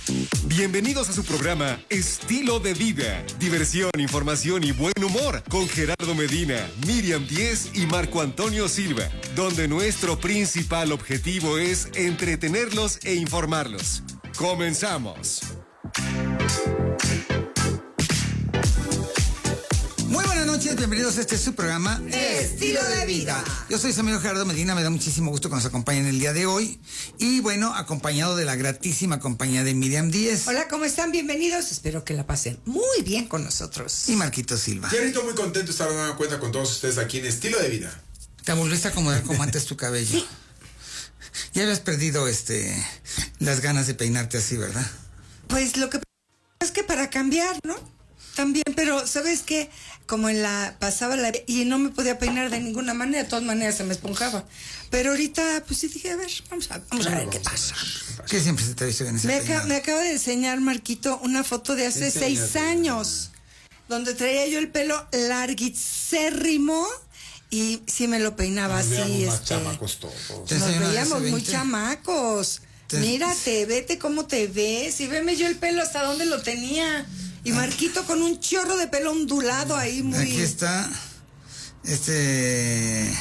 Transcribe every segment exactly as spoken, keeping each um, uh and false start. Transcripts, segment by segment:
Bienvenidos a su programa Estilo de Vida. Diversión, información y buen humor con Gerardo Medina, Miriam Díez y Marco Antonio Silva, donde nuestro principal objetivo es entretenerlos e informarlos. ¡Comenzamos! Muy buenas noches, bienvenidos a este su programa Estilo de Vida. Yo soy su amigo Gerardo Medina, me da muchísimo gusto que nos acompañen el día de hoy. Y bueno, acompañado de la gratísima compañía de Miriam Díez. Hola, ¿cómo están? Bienvenidos. Espero que la pasen muy bien con nosotros. Y Marquito Silva. Gerito, muy contento de estar dando cuenta con todos ustedes aquí en Estilo de Vida. Te volviste a acomodar como antes tu cabello. Sí. Ya habías perdido este las ganas de peinarte así, ¿verdad? Pues lo que es que para cambiar, ¿no? También, pero ¿sabes qué? Como en la pasaba la y no me podía peinar de ninguna manera, de todas maneras se me esponjaba. Pero ahorita, pues sí dije, a ver, vamos a, vamos a ver qué pasa. ¿Qué siempre se te ha visto en ese Me, peinado? aca- me acaba de enseñar, Marquito, una foto de hace Enséñate. seis años, donde traía yo el pelo larguicérrimo y sí me lo peinaba Nos así, veíamos más este. chamacos todos. Te Nos enseño una de veíamos hace muy veinte. chamacos. Te- Mírate, vete cómo te ves. Y veme yo el pelo hasta dónde lo tenía. Y Marquito con un chorro de pelo ondulado ahí muy... Aquí está este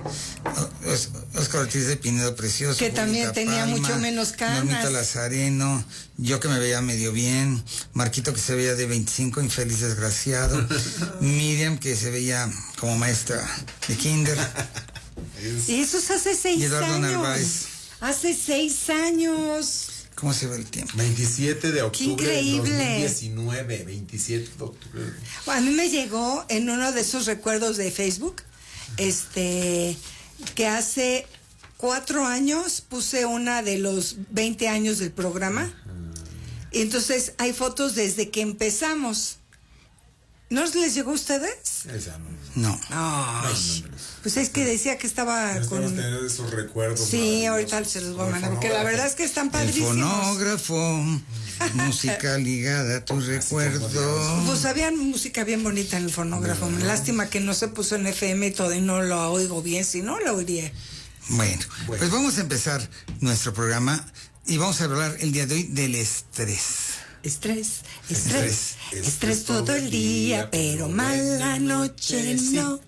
Os- Oscar Ortiz de Pinedo, precioso. Que también Julieta tenía Palma, mucho menos canas. Normita Lazareno, yo que me veía medio bien, Marquito que se veía de veinticinco, infeliz desgraciado, Miriam que se veía como maestra de kinder, Y eso es hace seis y Eduardo años. Narváez. Hace seis años. ¿Cómo se ve el tiempo? veintisiete de octubre de increíble. dos mil diecinueve. veintisiete de octubre. A mí me llegó en uno de esos recuerdos de Facebook, este, que hace cuatro años puse una de los veinte años del programa. Y entonces hay fotos desde que empezamos. ¿No les llegó a ustedes? Esa no. No. Ay, pues es que decía que estaba Estamos con... teniendo esos recuerdos. Sí, maravillosos. ahorita se los voy a Con el mandar, porque la fonógrafo. verdad es que están El padrísimos. fonógrafo, música ligada a tu recuerdo. Pues había música bien bonita en el fonógrafo. Lástima que no se puso en F M y todo y no lo oigo bien, si no lo oiría. Bueno, Bueno. pues vamos a empezar nuestro programa y vamos a hablar el día de hoy del estrés. Estrés, estrés, Estrés. estrés, Estrés todo el día, pero mala noche sí. no.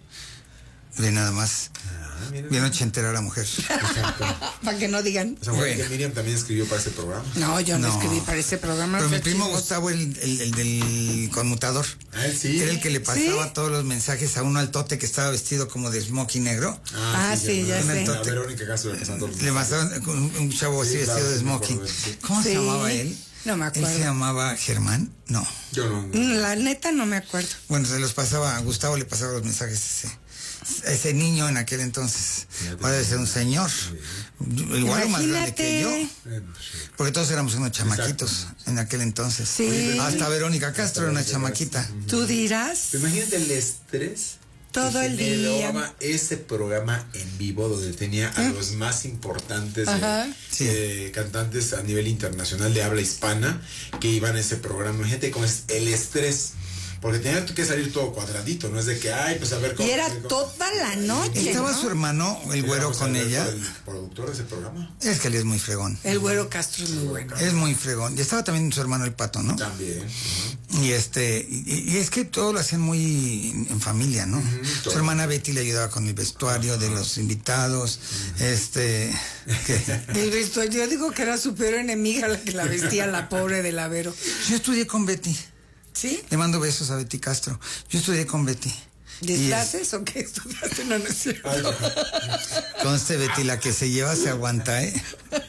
De nada más. Ah, mira. Bien ochentera la mujer. Exacto. Para que no digan. O sea, bueno, Bueno. que Miriam también escribió para ese programa. No, yo no, No. escribí para ese programa. Pero mi fue primo chismoso. Gustavo, el, el, el del conmutador, Ah, él sí. era el que le pasaba ¿Sí? todos los mensajes a uno al tote que estaba vestido como de smoking negro. Ah, sí, ya me- sé. A Verónica Castro le pasaban todos los Le mensajes. pasaban con un, un chavo así Sí, vestido claro, de sí me smoking. acuerdo, sí. ¿Cómo se Sí. llamaba él? No me Él acuerdo. se llamaba Germán. No. Yo no. Mm, La neta no me acuerdo. Bueno, se los pasaba, a Gustavo le pasaba los mensajes a ese, a ese niño en aquel entonces. Ahora debe ser un señor. Igual o más grande que yo. Eh, pues, sí. Porque todos éramos unos chamaquitos en aquel entonces. Sí. Hasta Verónica Castro era una chamaquita. Tú dirás ¿Te imaginas el estrés? todo que el generaba día. ese programa en vivo donde tenía a los más importantes eh, Ajá. Sí. eh, cantantes a nivel internacional de habla hispana que iban a ese programa? Imagínate cómo es el estrés. Porque tenía que salir todo cuadradito, no es de que, ay, pues a ver cómo. Y era cómo- toda la noche. Estaba ¿no? su hermano, el Era güero, José con Alberto, ella. el productor de ese programa. Es que él es muy fregón. El güero Castro es muy bueno. Es muy fregón. Y estaba también su hermano el Pato, ¿no? También. Y este, y, y es que todo lo hacían muy en familia, ¿no? Su todo. hermana Betty le ayudaba con el vestuario de los invitados. Este, que- El vestuario, yo digo que era su peor enemiga la que la vestía, la pobre de la Vero. yo estudié con Betty. ¿Sí? Le mando besos a Betty Castro. Yo estudié con Betty. Y es- ¿Disfraces o qué estudiaste? No, no es cierto. Ay, Conste, Betty, la que se lleva se aguanta, ¿eh?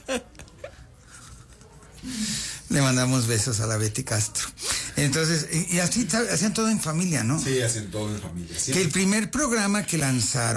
Le mandamos besos a la Betty Castro. Entonces, y, y así ta- hacían todo en familia, ¿no? sí, hacen todo en familia. Que el Siempre. primer programa que lanzaron